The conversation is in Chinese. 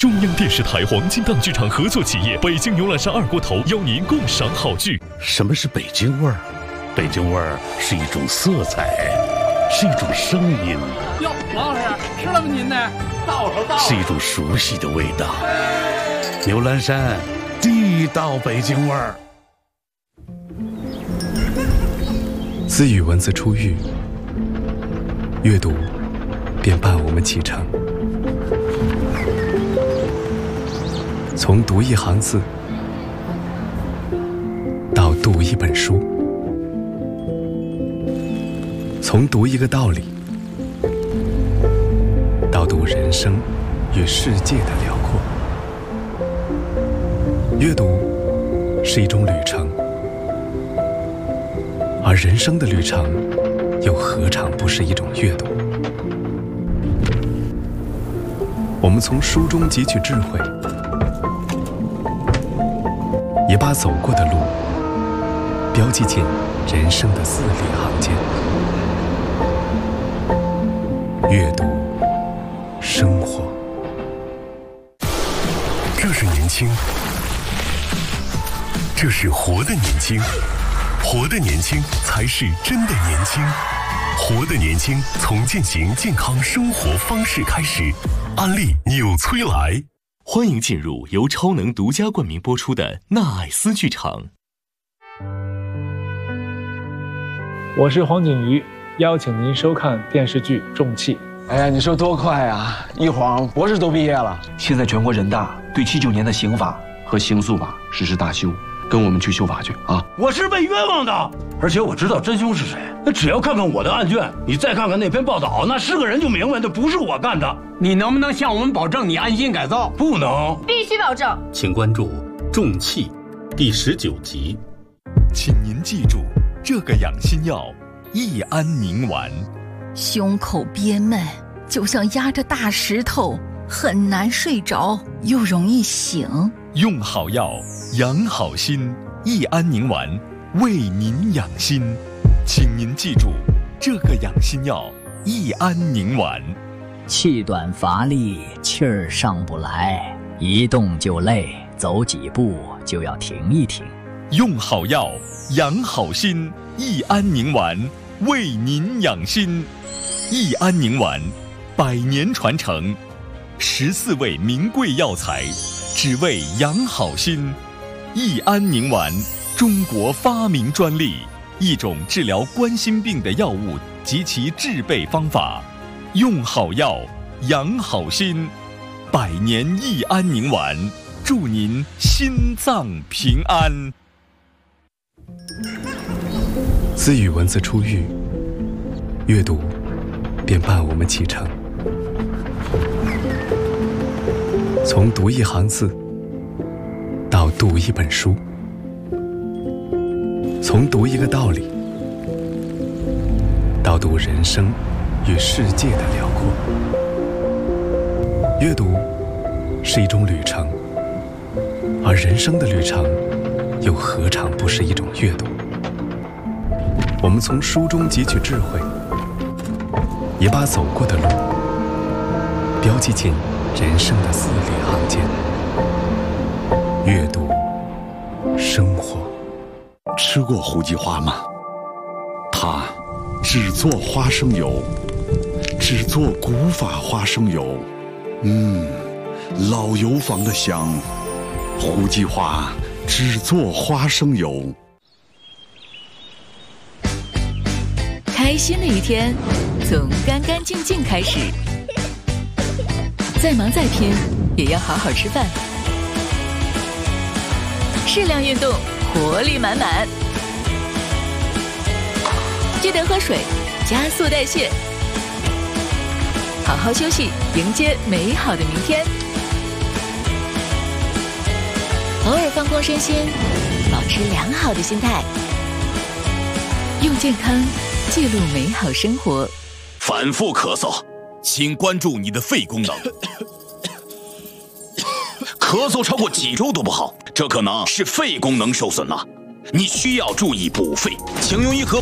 中央电视台黄金档剧场合作企业北京牛栏山二锅头邀您共赏好剧。 什么是北京味儿？北京味儿是一种色彩，是一种声音。 哟，王老师吃了吗？您呢？到了。 是一种熟悉的味道。牛栏山，地道北京味儿。 自与文字初遇，阅读便伴我们启程。从读一行字，到读一本书；从读一个道理，到读人生与世界的辽阔。阅读是一种旅程，而人生的旅程又何尝不是一种阅读？我们从书中汲取智慧，也把走过的路标记进人生的字里行间。阅读，生活。 这是年轻，这是活的年轻，活的年轻才是真的年轻。活的年轻，从践行健康生活方式开始。安利纽崔莱。 欢迎进入由超能独家冠名播出的纳爱斯剧场。 我是黄景瑜，邀请您收看电视剧《重器》。 哎呀，你说多快啊！一晃博士都毕业了。 现在全国人大对79年的刑法和刑诉法实施大修，跟我们去修法去啊！ 我是被冤枉的，而且我知道真凶是谁。那只要看看我的案卷，你再看看那篇报道，那是个人就明白，那不是我干的。 你能不能向我们保证你安心改造？ 不能， 必须保证。 请关注《重器》第19集。 请您记住这个养心药：益安宁丸。 胸口憋闷，就像压着大石头，很难睡着，又容易醒。 用好药，养好心。益安宁丸为您养心，请您记住这个养心药：益安宁丸。 气短乏力，气儿上不来，一动就累，走几步就要停一停。 用好药，养好心。益安宁丸为您养心。益安宁丸100年传承，14味名贵药材，只为养好心。益安宁丸，中国发明专利，一种治疗冠心病的药物及其制备方法。用好药，养好心。100年益安宁丸，祝您心脏平安。 自与文字初遇，阅读便伴我们启程。从读一行字，到读一本书；从读一个道理，到读人生与世界的辽阔。阅读是一种旅程，而人生的旅程又何尝不是一种阅读？我们从书中汲取智慧，也把走过的路标记进人生的字里行间。阅读，生活。 吃过胡记花吗？它只做花生油，只做古法花生油。老油坊的香，胡记花只做花生油。 开心的一天，从干干净净开始。再忙再拼，也要好好吃饭。适量运动，活力满满。记得喝水，加速代谢。好好休息，迎接美好的明天。偶尔放空身心，保持良好的心态。用健康记录美好生活。 反复咳嗽，请关注你的肺功能。咳嗽超过几周都不好，这可能是肺功能受损了。你需要注意补肺，请用1盒